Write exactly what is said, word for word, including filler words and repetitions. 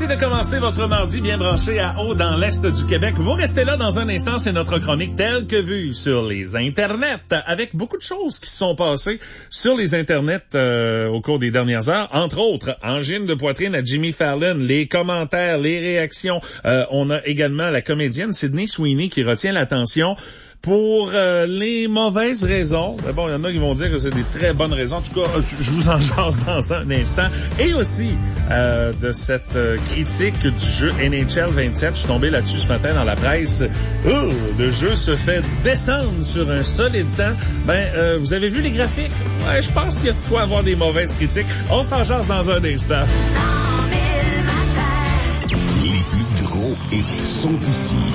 Merci de commencer votre mardi bien branché à haut dans l'Est du Québec. Vous restez là dans un instant, c'est notre chronique telle que vue sur les internets, avec beaucoup de choses qui se sont passées sur les internets euh, au cours des dernières heures. Entre autres, angine de poitrine à Jimmy Fallon, les commentaires, les réactions. Euh, on a également la comédienne Sydney Sweeney qui retient l'attention pour euh, les mauvaises raisons. Mais bon, il y en a qui vont dire que c'est des très bonnes raisons. En tout cas, je vous en jase dans un instant. Et aussi euh, de cette euh, critique du jeu N H L vingt-sept. Je suis tombé là-dessus ce matin dans la presse. Oh, le jeu se fait descendre sur un solide temps. Ben, euh, vous avez vu les graphiques? Ouais, je pense qu'il y a de quoi avoir des mauvaises critiques. On s'en jase dans un instant. Les plus gros hits sont ici.